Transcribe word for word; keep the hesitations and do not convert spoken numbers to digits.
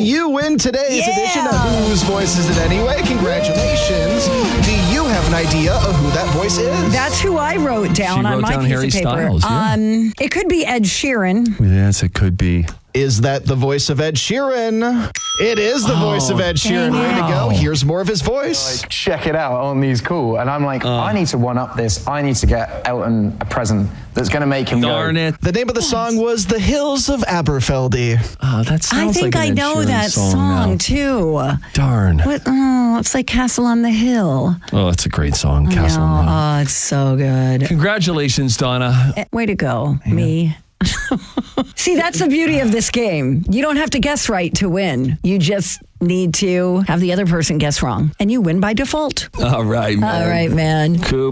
you win today's Yeah. edition of Whose Voice Is It Anyway? Congratulations. Do you have an idea of who that voice is? That's who I wrote down She on wrote my down piece Harry of paper. Styles, yeah. Um, it could be Ed Sheeran. Yes, it could be. Is that the voice of Ed Sheeran? It is the voice of Ed Sheeran. Way to go. Here's more of his voice. Check it out on these cool. And I'm like, I need to one up this. I need to get Elton a present that's going to make him Darn go. it. The name of the song was The Hills of Aberfeldy. Oh, that sounds I think like an I Ed know Sheeran that song, song, now. too. Darn. What? Oh, it's like Castle on the Hill. Oh, it's a great song, Castle. No, on the Hill. oh, it's so good. Congratulations, Donna. Eh, Way to go, me. See, that's the beauty of this game. You don't have to guess right to win. You just need to have the other person guess wrong, and you win by default. All right, man. All right, man. Cool.